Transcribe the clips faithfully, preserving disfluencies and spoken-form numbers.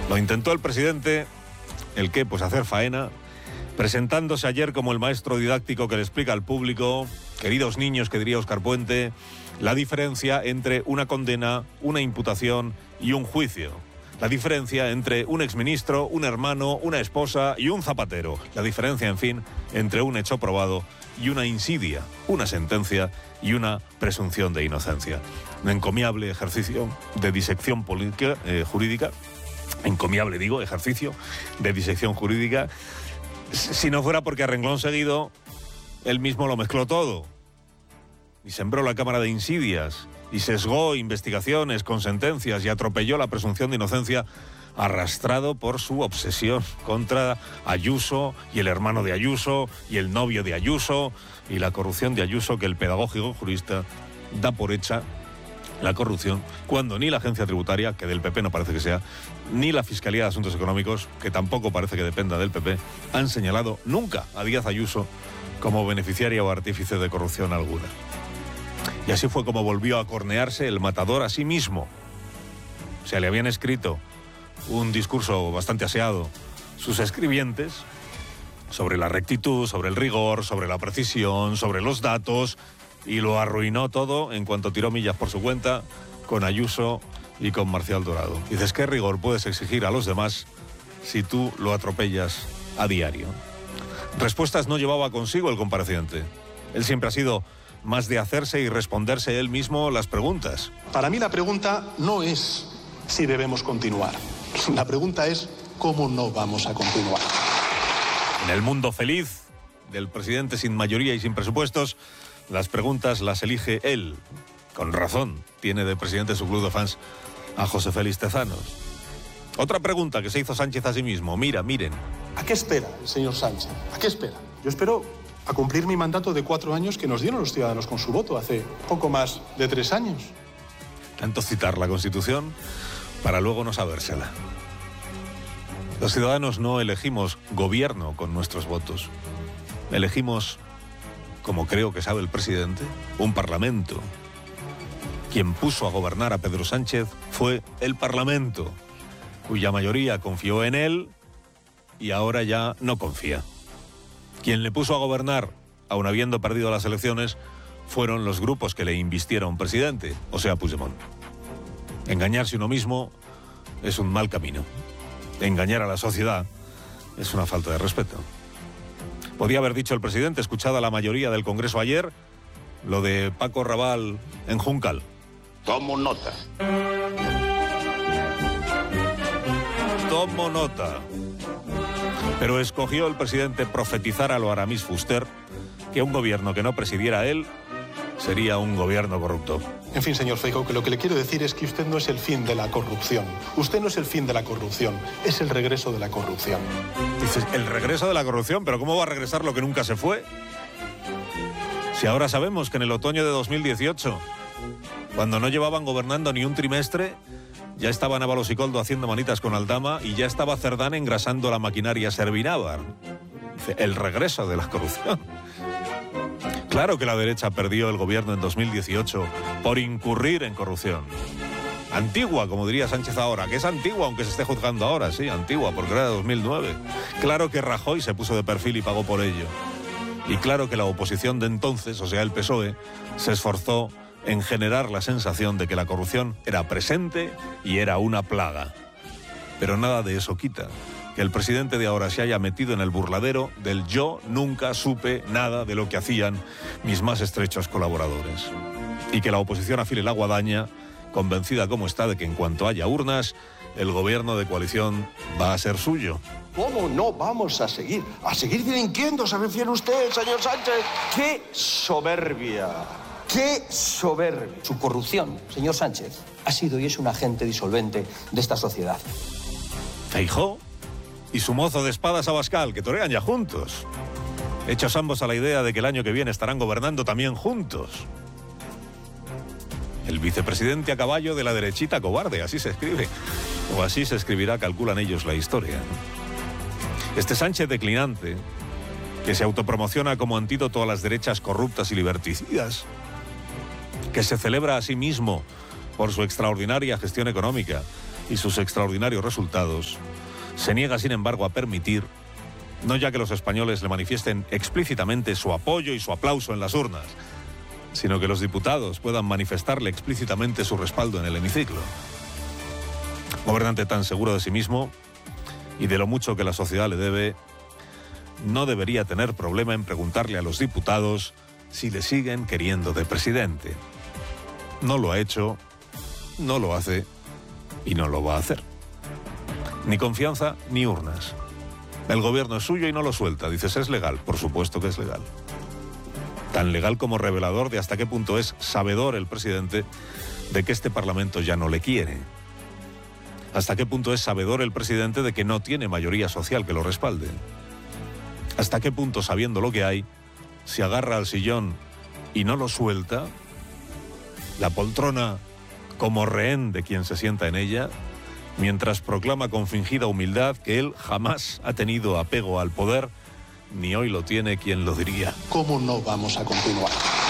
Lo intentó el presidente, ¿el qué? Pues hacer faena, presentándose ayer como el maestro didáctico que le explica al público, queridos niños, que diría Óscar Puente, la diferencia entre una condena, una imputación y un juicio. La diferencia entre un exministro, un hermano, una esposa y un zapatero. La diferencia, en fin, entre un hecho probado y una insidia, una sentencia y una presunción de inocencia. Un encomiable ejercicio de disección política, eh, jurídica, encomiable digo, ejercicio de disección jurídica, si no fuera porque a renglón seguido él mismo lo mezcló todo y sembró la cámara de insidias y sesgó investigaciones con sentencias y atropelló la presunción de inocencia, arrastrado por su obsesión contra Ayuso y el hermano de Ayuso y el novio de Ayuso y la corrupción de Ayuso, que el pedagógico jurista da por hecha la corrupción, cuando ni la agencia tributaria, que del P P no parece que sea, ni la Fiscalía de Asuntos Económicos, que tampoco parece que dependa del P P, han señalado nunca a Díaz Ayuso como beneficiaria o artífice de corrupción alguna. Y así fue como volvió a cornearse el matador a sí mismo. O sea, le habían escrito un discurso bastante aseado sus escribientes sobre la rectitud, sobre el rigor, sobre la precisión, sobre los datos, y lo arruinó todo en cuanto tiró millas por su cuenta con Ayuso y con Marcial Dorado. Y dices, ¿qué rigor puedes exigir a los demás si tú lo atropellas a diario? Respuestas no llevaba consigo el compareciente. Él siempre ha sido más de hacerse y responderse él mismo las preguntas. Para mí la pregunta no es si debemos continuar. La pregunta es cómo no vamos a continuar. En el mundo feliz del presidente sin mayoría y sin presupuestos, las preguntas las elige él. Con razón tiene de presidente su club de fans a José Félix Tezanos. Otra pregunta que se hizo Sánchez a sí mismo. Mira, miren. ¿A qué espera el señor Sánchez? ¿A qué espera? Yo espero a cumplir mi mandato de cuatro años que nos dieron los ciudadanos con su voto hace poco más de tres años. Tanto citar la Constitución para luego no sabérsela. Los ciudadanos no elegimos gobierno con nuestros votos. Elegimos, como creo que sabe el presidente, un parlamento. Quien puso a gobernar a Pedro Sánchez fue el Parlamento, cuya mayoría confió en él y ahora ya no confía. Quien le puso a gobernar, aun habiendo perdido las elecciones, fueron los grupos que le invistieron presidente, o sea, Puigdemont. Engañarse uno mismo es un mal camino. Engañar a la sociedad es una falta de respeto. Podía haber dicho el presidente, escuchada la mayoría del Congreso ayer, lo de Paco Raval en Juncal. Tomo nota. Tomo nota. Pero escogió el presidente profetizar a lo Aramis Fuster que un gobierno que no presidiera él sería un gobierno corrupto. En fin, señor Feijóo, que lo que le quiero decir es que usted no es el fin de la corrupción. Usted no es el fin de la corrupción, es el regreso de la corrupción. Dices, el regreso de la corrupción, pero ¿cómo va a regresar lo que nunca se fue? Si ahora sabemos que en el otoño de dos mil dieciocho, cuando no llevaban gobernando ni un trimestre, ya estaba Ábalos y Koldo haciendo manitas con Aldama y ya estaba Cerdán engrasando la maquinaria Servinávar. El regreso de la corrupción. Claro que la derecha perdió el gobierno en dos mil dieciocho por incurrir en corrupción. Antigua, como diría Sánchez ahora, que es antigua aunque se esté juzgando ahora, sí, antigua, porque era de dos mil nueve. Claro que Rajoy se puso de perfil y pagó por ello. Y claro que la oposición de entonces, o sea, el P S O E, se esforzó en generar la sensación de que la corrupción era presente y era una plaga. Pero nada de eso quita que el presidente de ahora se haya metido en el burladero del yo nunca supe nada de lo que hacían mis más estrechos colaboradores. Y que la oposición afile la guadaña, convencida como está de que en cuanto haya urnas, el gobierno de coalición va a ser suyo. ¿Cómo no vamos a seguir? ¿A seguir delinquiendo se refiere usted, señor Sánchez? ¡Qué soberbia! ¡Qué soberbia! Su corrupción, señor Sánchez, ha sido y es un agente disolvente de esta sociedad. Feijóo y su mozo de espadas Abascal, que torean ya juntos. Hechos ambos a la idea de que el año que viene estarán gobernando también juntos. El vicepresidente a caballo de la derechita cobarde, así se escribe. O así se escribirá, calculan ellos, la historia. Este Sánchez declinante, que se autopromociona como antídoto a las derechas corruptas y liberticidas, que se celebra a sí mismo por su extraordinaria gestión económica y sus extraordinarios resultados, se niega, sin embargo, a permitir, no ya que los españoles le manifiesten explícitamente su apoyo y su aplauso en las urnas, sino que los diputados puedan manifestarle explícitamente su respaldo en el hemiciclo. Gobernante tan seguro de sí mismo y de lo mucho que la sociedad le debe, no debería tener problema en preguntarle a los diputados si le siguen queriendo de presidente. No lo ha hecho, no lo hace y no lo va a hacer. Ni confianza ni urnas. El gobierno es suyo y no lo suelta. Dices, ¿es legal? Por supuesto que es legal. Tan legal como revelador de hasta qué punto es sabedor el presidente de que este Parlamento ya no le quiere. Hasta qué punto es sabedor el presidente de que no tiene mayoría social que lo respalde. Hasta qué punto, sabiendo lo que hay, se agarra al sillón y no lo suelta, la poltrona como rehén de quien se sienta en ella, mientras proclama con fingida humildad que él jamás ha tenido apego al poder, ni hoy lo tiene, quien lo diría. ¿Cómo no vamos a continuar?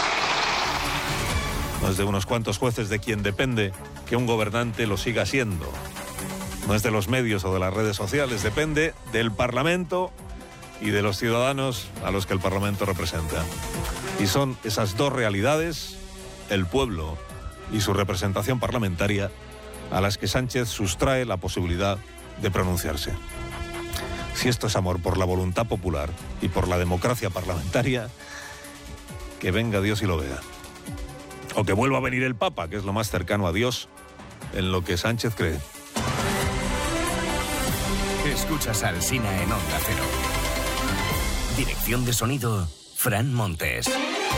No es de unos cuantos jueces de quien depende que un gobernante lo siga siendo. No es de los medios o de las redes sociales, depende del Parlamento y de los ciudadanos a los que el Parlamento representa. Y son esas dos realidades, el pueblo y su representación parlamentaria, a las que Sánchez sustrae la posibilidad de pronunciarse. Si esto es amor por la voluntad popular y por la democracia parlamentaria, que venga Dios y lo vea. O que vuelva a venir el Papa, que es lo más cercano a Dios en lo que Sánchez cree. Escuchas a Alsina en Onda Cero. Dirección de sonido, Fran Montes.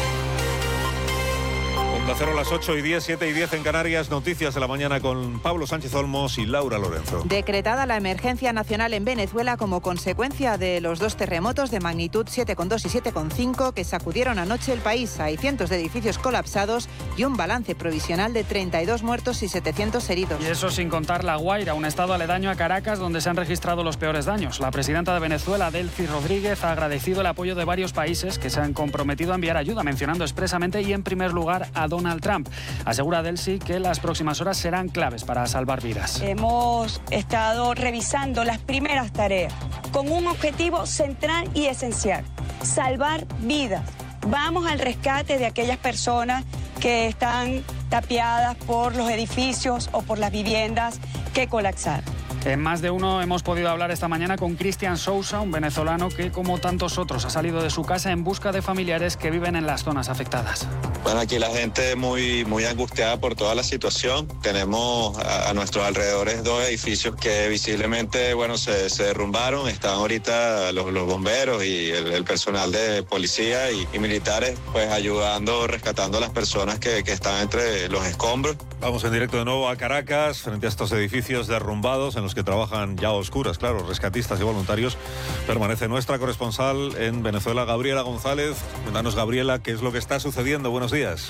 Onda Cero, las ocho y diez, siete y diez en Canarias. Noticias de la mañana con Pablo Sánchez Olmos y Laura Lorenzo. Decretada la emergencia nacional en Venezuela como consecuencia de los dos terremotos de magnitud siete coma dos y siete coma cinco que sacudieron anoche el país. Hay cientos de edificios colapsados y un balance provisional de treinta y dos muertos y setecientos heridos. Y eso sin contar La Guaira, un estado aledaño a Caracas donde se han registrado los peores daños. La presidenta de Venezuela, Delcy Rodríguez, ha agradecido el apoyo de varios países que se han comprometido a enviar ayuda, mencionando expresamente y en primer lugar a Donald Trump. Asegura Delcy que las próximas horas serán claves para salvar vidas. Hemos estado revisando las primeras tareas con un objetivo central y esencial: salvar vidas. Vamos al rescate de aquellas personas que están tapiadas por los edificios o por las viviendas que colapsaron. En Más de Uno hemos podido hablar esta mañana con Cristian Sousa, un venezolano que, como tantos otros, ha salido de su casa en busca de familiares que viven en las zonas afectadas. Bueno, aquí la gente muy, muy angustiada por toda la situación. Tenemos a, a nuestros alrededores dos edificios que visiblemente, bueno, se, se derrumbaron. Están ahorita los, los bomberos y el, el personal de policía y, y militares, pues ayudando, rescatando a las personas que, que están entre los escombros. Vamos en directo de nuevo a Caracas, frente a estos edificios derrumbados en los que trabajan ya a oscuras, claro, rescatistas y voluntarios. Permanece nuestra corresponsal en Venezuela, Gabriela González. Cuéntanos, Gabriela, qué es lo que está sucediendo. Buenos días.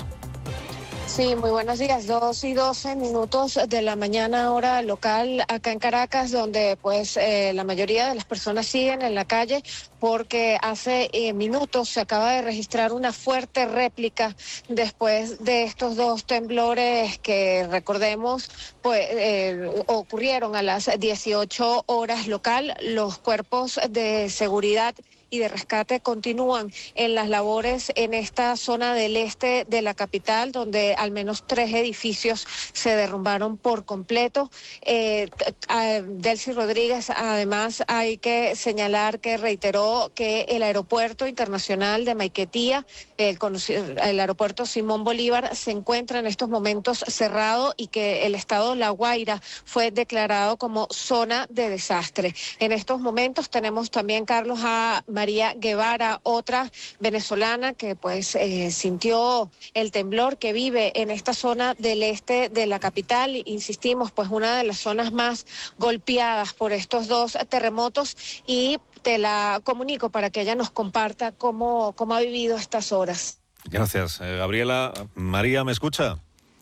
Sí, muy buenos días. Dos y doce minutos de la mañana, hora local, acá en Caracas, donde pues eh, la mayoría de las personas siguen en la calle porque hace eh, minutos se acaba de registrar una fuerte réplica después de estos dos temblores que, recordemos, pues eh, ocurrieron a las dieciocho horas local. Los cuerpos de seguridad y de rescate continúan en las labores en esta zona del este de la capital, donde al menos tres edificios se derrumbaron por completo. Eh, Delcy Rodríguez, además, hay que señalar que reiteró que el aeropuerto internacional de Maiquetía, el, el aeropuerto Simón Bolívar, se encuentra en estos momentos cerrado y que el estado La Guaira fue declarado como zona de desastre. En estos momentos tenemos también, Carlos, a María Guevara, otra venezolana que pues eh, sintió el temblor, que vive en esta zona del este de la capital. Insistimos, pues una de las zonas más golpeadas por estos dos terremotos, y te la comunico para que ella nos comparta cómo, cómo ha vivido estas horas. Gracias, eh, Gabriela. María, ¿me escucha?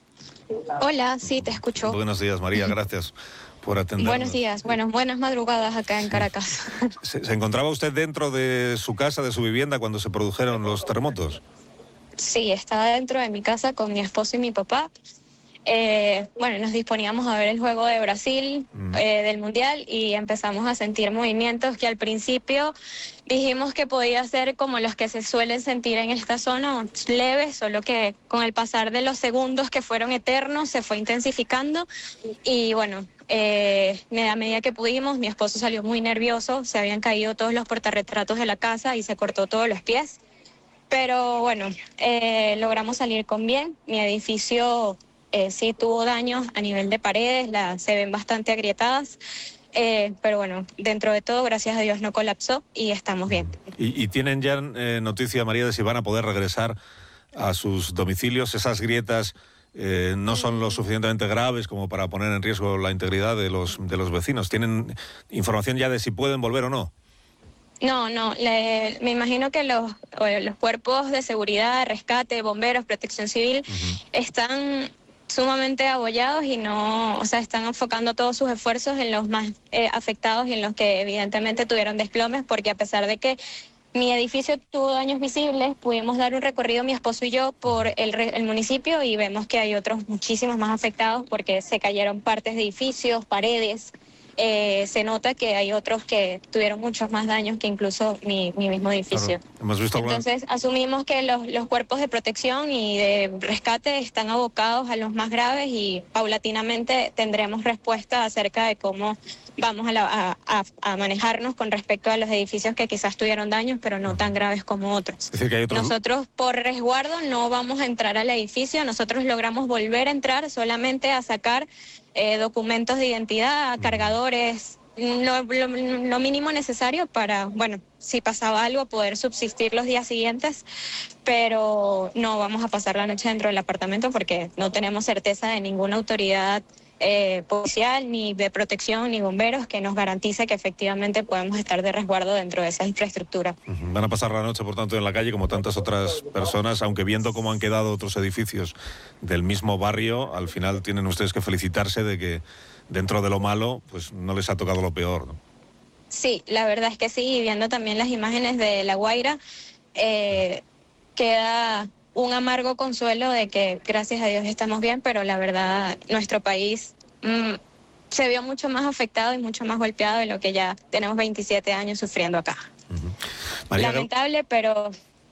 Hola, sí, te escucho. Buenos días, María, gracias por atendernos. Buenos días, bueno, buenas madrugadas acá en Caracas. ¿Se, ¿Se encontraba usted dentro de su casa, de su vivienda, cuando se produjeron los terremotos? Sí, estaba dentro de mi casa con mi esposo y mi papá. eh, bueno, nos disponíamos a ver el juego de Brasil, eh, del Mundial, y empezamos a sentir movimientos que al principio dijimos que podía ser como los que se suelen sentir en esta zona, leves, solo que con el pasar de los segundos que fueron eternos se fue intensificando y bueno, eh, a medida que pudimos, mi esposo salió muy nervioso, se habían caído todos los portarretratos de la casa y se cortó todos los pies, pero bueno, eh, logramos salir con bien. Mi edificio eh, sí tuvo daños a nivel de paredes, la, se ven bastante agrietadas. Eh, pero bueno, dentro de todo, gracias a Dios no colapsó y estamos bien. ¿Y, y tienen ya eh, noticia, María, de si van a poder regresar a sus domicilios? ¿Esas grietas eh, no son lo suficientemente graves como para poner en riesgo la integridad de los, de los vecinos? ¿Tienen información ya de si pueden volver o no? No, no, le, me imagino que los, los cuerpos de seguridad, rescate, bomberos, protección civil, uh-huh. están sumamente abollados y no, o sea, están enfocando todos sus esfuerzos en los más eh, afectados y en los que evidentemente tuvieron desplomes, porque a pesar de que mi edificio tuvo daños visibles, pudimos dar un recorrido mi esposo y yo por el, el municipio y vemos que hay otros muchísimos más afectados porque se cayeron partes de edificios, paredes. Eh, se nota que hay otros que tuvieron muchos más daños que incluso mi, mi mismo edificio. Claro. Hemos visto Entonces alguna... asumimos que los, los cuerpos de protección y de rescate están abocados a los más graves y paulatinamente tendremos respuesta acerca de cómo vamos a, la, a, a manejarnos con respecto a los edificios que quizás tuvieron daños pero no tan graves como otros. Es decir, que hay otros... Nosotros por resguardo no vamos a entrar al edificio, nosotros logramos volver a entrar solamente a sacar Eh, documentos de identidad, cargadores, lo, lo, lo mínimo necesario para, bueno, si pasaba algo, poder subsistir los días siguientes, pero no vamos a pasar la noche dentro del apartamento porque no tenemos certeza de ninguna autoridad eh, policial, ni de protección, ni bomberos que nos garantice que efectivamente podemos estar de resguardo dentro de esa infraestructura. Uh-huh. Van a pasar la noche, por tanto, en la calle como tantas otras personas, aunque viendo cómo han quedado otros edificios del mismo barrio, al final tienen ustedes que felicitarse de que dentro de lo malo, pues no les ha tocado lo peor, ¿no? Sí, la verdad es que sí, y viendo también las imágenes de La Guaira, eh, queda un amargo consuelo de que gracias a Dios estamos bien, pero la verdad nuestro país mmm, se vio mucho más afectado y mucho más golpeado de lo que ya tenemos veintisiete años sufriendo acá. Uh-huh. María, lamentable, pero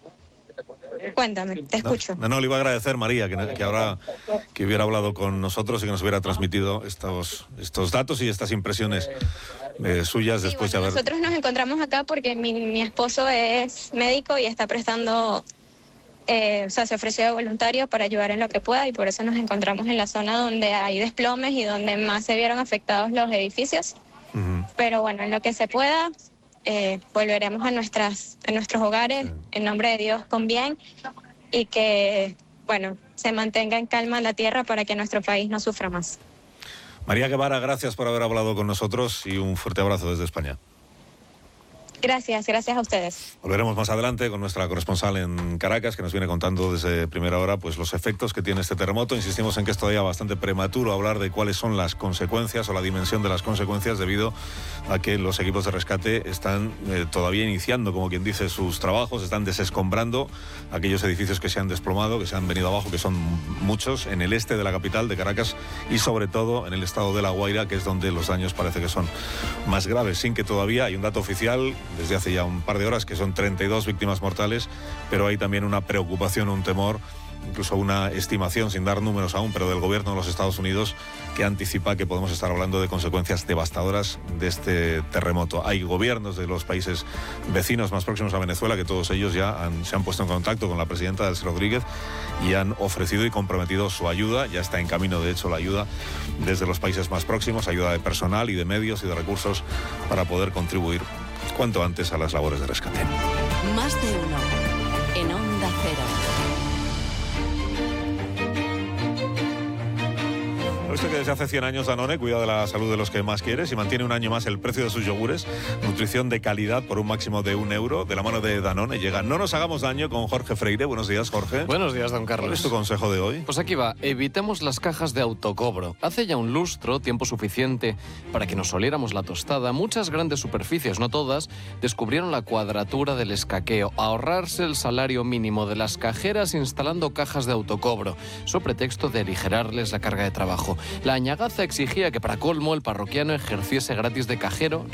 cuéntame, te escucho. No, no, le iba a agradecer, María, que, que ahora que hubiera hablado con nosotros y que nos hubiera transmitido estos, estos datos y estas impresiones eh, suyas sí, después bueno, de haber... Nosotros nos encontramos acá porque mi, mi esposo es médico y está prestando... Eh, o sea, se ofreció de voluntario para ayudar en lo que pueda y por eso nos encontramos en la zona donde hay desplomes y donde más se vieron afectados los edificios. Uh-huh. Pero bueno, en lo que se pueda, eh, volveremos a, nuestras, a nuestros hogares, sí. En nombre de Dios, con bien y que, bueno, se mantenga en calma la tierra para que nuestro país no sufra más. María Guevara, gracias por haber hablado con nosotros y un fuerte abrazo desde España. Gracias, gracias a ustedes. Volveremos más adelante con nuestra corresponsal en Caracas, que nos viene contando desde primera hora pues los efectos que tiene este terremoto. Insistimos en que es todavía bastante prematuro hablar de cuáles son las consecuencias o la dimensión de las consecuencias debido a que los equipos de rescate están eh, todavía iniciando, como quien dice, sus trabajos, están desescombrando aquellos edificios que se han desplomado, que se han venido abajo, que son muchos, en el este de la capital de Caracas y sobre todo en el estado de La Guaira, que es donde los daños parece que son más graves, sin que todavía hay un dato oficial desde hace ya un par de horas, que son treinta y dos víctimas mortales, pero hay también una preocupación, un temor, incluso una estimación, sin dar números aún, pero del gobierno de los Estados Unidos, que anticipa que podemos estar hablando de consecuencias devastadoras de este terremoto. Hay gobiernos de los países vecinos más próximos a Venezuela, que todos ellos ya han, se han puesto en contacto con la presidenta Delcy Rodríguez y han ofrecido y comprometido su ayuda. Ya está en camino, de hecho, la ayuda desde los países más próximos, ayuda de personal y de medios y de recursos para poder contribuir cuanto antes a las labores de rescate. Más de uno en Onda Cero. Puesto que desde hace cien años Danone cuida de la salud de los que más quieres y mantiene un año más el precio de sus yogures. Nutrición de calidad por un máximo de un euro. De la mano de Danone llega No nos hagamos daño con Jorge Freire. Buenos días, Jorge. Buenos días, don Carlos. ¿Cuál es tu consejo de hoy? Pues aquí va. Evitemos las cajas de autocobro. Hace ya un lustro, tiempo suficiente para que nos oliéramos la tostada, muchas grandes superficies, no todas, descubrieron la cuadratura del escaqueo. Ahorrarse el salario mínimo de las cajeras instalando cajas de autocobro, so pretexto de aligerarles la carga de trabajo. La añagaza exigía que para colmo el parroquiano ejerciese gratis de cajero,